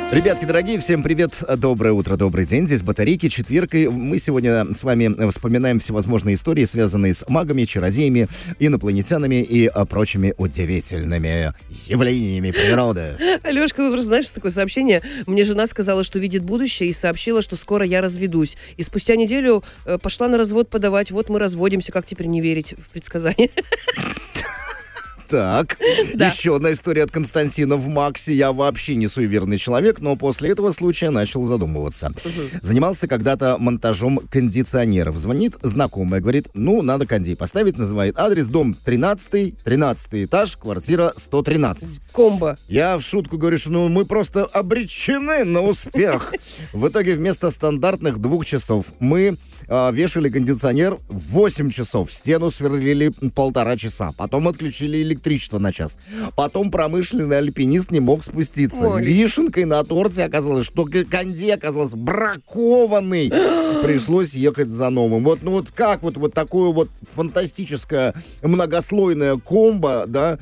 Ребятки дорогие, всем привет, доброе утро, добрый день, здесь Батарейки, четверг, и мы сегодня с вами вспоминаем всевозможные истории, связанные с магами, чародеями, инопланетянами и прочими удивительными явлениями природы. Алешка, ну просто знаешь, такое сообщение, мне жена сказала, что видит будущее, и сообщила, что скоро я разведусь, и спустя неделю пошла на развод подавать, вот мы разводимся, как теперь не верить в предсказания? Так, да. Еще одна история от Константина в Максе. Я вообще не суеверный человек, но после этого случая начал задумываться. Занимался когда-то монтажом кондиционеров. Звонит знакомая, говорит, надо кондей поставить, называет адрес, дом 13 этаж, квартира 113. Комбо. Я в шутку говорю, что мы просто обречены на успех. В итоге вместо стандартных 2 часов мы вешали кондиционер 8 часов, стену сверлили 1,5 часа, потом отключили электричество на час. Потом промышленный альпинист не мог спуститься. Ой. Вишенкой на торте оказалось, что кондей оказался бракованный. Пришлось ехать за новым. Вот как вот такое вот фантастическое многослойное комбо, да,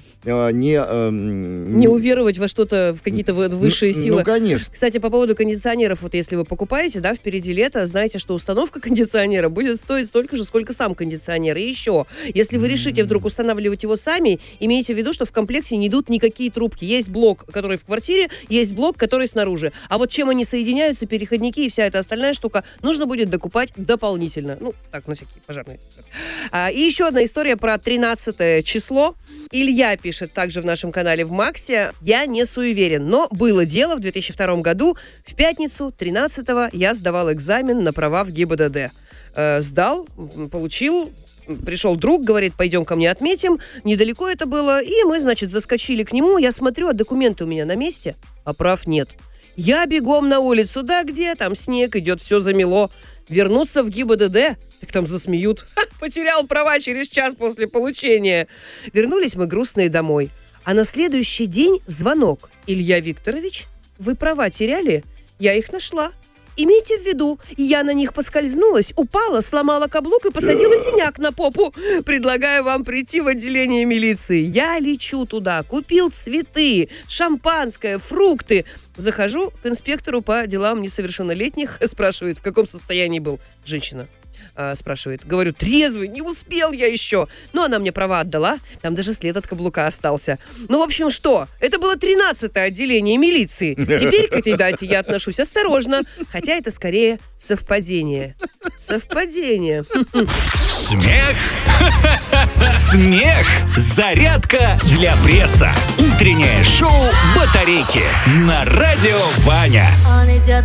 не уверовать во что-то, в какие-то высшие силы. Ну, конечно. Кстати, по поводу кондиционеров, вот если вы покупаете, да, впереди лето, знаете, что установка кондиционера будет стоить столько же, сколько сам кондиционер. И еще, если вы решите вдруг устанавливать его сами, имейте в виду, что в комплекте не идут никакие трубки. Есть блок, который в квартире, есть блок, который снаружи. А вот чем они соединяются, переходники и вся эта остальная штука, нужно будет докупать дополнительно. Ну, так, на всякие пожарные. И еще одна история про 13 число. Илья пишет также в нашем канале в Максе. Я не суеверен, но было дело в 2002 году. В пятницу, 13-го, я сдавал экзамен на права в ГИБДД. Сдал, получил. Пришел друг, говорит, пойдем ко мне отметим. Недалеко это было. И мы, значит, заскочили к нему. Я смотрю, а документы у меня на месте, а прав нет. Я бегом на улицу. Да где? Там снег идет, все замело. Вернуться в ГИБДД, так там засмеют. Потерял права через час после получения. Вернулись мы грустные домой. А на следующий день звонок. Илья Викторович, вы права теряли? Я их нашла. Имейте в виду, я на них поскользнулась, упала, сломала каблук и посадила синяк на попу. Предлагаю вам прийти в отделение милиции. Я лечу туда, купил цветы, шампанское, фрукты. Захожу к инспектору по делам несовершеннолетних, спрашивает, в каком состоянии был. Женщина спрашивает. Говорю, трезвый, не успел я еще. Ну, она мне права отдала, там даже след от каблука остался. Ну, в общем, что? Это было 13-е отделение милиции. Теперь к этой дате я отношусь осторожно, хотя это скорее совпадение. Совпадение. Смех. Смех. Зарядка для пресса. Утреннее шоу «Батарейки» на радио Ваня. Он идет